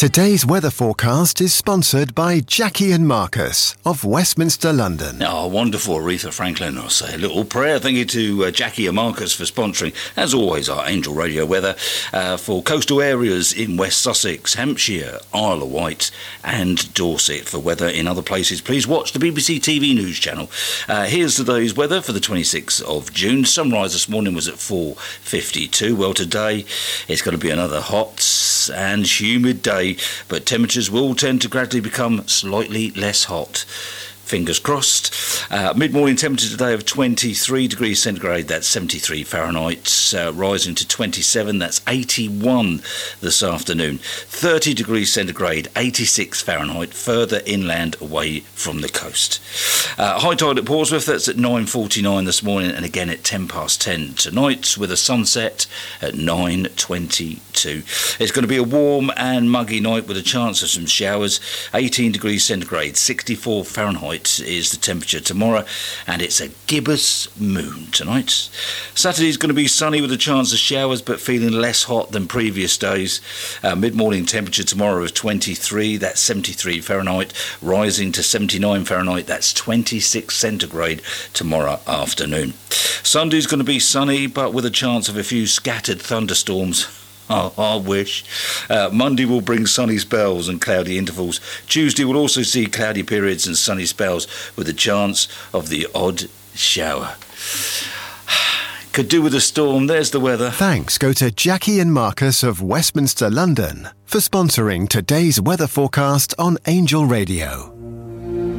Today's weather forecast is sponsored by Jackie and Marcus of Westminster, London. Oh, wonderful, Aretha Franklin. I'll say a little prayer. Thank you to Jackie and Marcus for sponsoring, as always, our Angel Radio weather for coastal areas in West Sussex, Hampshire, Isle of Wight and Dorset. For weather in other places, please watch the BBC TV News channel. Here's today's weather for the 26th of June. Sunrise this morning was at 4:52. Well, today it's going to be another hot and humid day, but temperatures will tend to gradually become slightly less hot. Fingers crossed. Mid-morning temperature today of 23 degrees centigrade, that's 73 Fahrenheit, rising to 27, that's 81 this afternoon. 30 degrees centigrade, 86 Fahrenheit, further inland away from the coast. High tide at Portsmouth, that's at 9:49 this morning, and again at 10:10 tonight, with a sunset at 9:22. It's going to be a warm and muggy night with a chance of some showers. 18 degrees centigrade, 64 Fahrenheit is the temperature tomorrow, and it's a gibbous moon tonight. Saturday's going to be sunny with a chance of showers, but feeling less hot than previous days. Mid-morning temperature tomorrow of 23, that's 73 Fahrenheit, rising to 79 Fahrenheit, that's 26 centigrade tomorrow afternoon. Sunday's going to be sunny, but with a chance of a few scattered thunderstorms. Oh, I wish. Monday will bring sunny spells and cloudy intervals. Tuesday will also see cloudy periods and sunny spells with a chance of the odd shower. Could do with a storm. There's the weather. Thanks go to Jackie and Marcus of Westminster, London for sponsoring today's weather forecast on Angel Radio.